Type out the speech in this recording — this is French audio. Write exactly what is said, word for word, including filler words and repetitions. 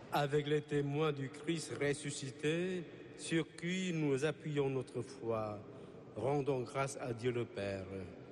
avec les témoins du Christ ressuscité, sur qui nous appuyons notre foi, rendons grâce à Dieu le Père.